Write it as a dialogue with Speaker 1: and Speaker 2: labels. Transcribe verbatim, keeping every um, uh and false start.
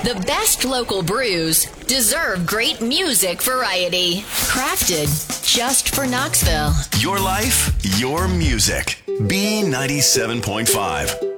Speaker 1: The best local brews deserve great music variety. Crafted just for Knoxville.
Speaker 2: Your life, your music. B ninety-seven point five.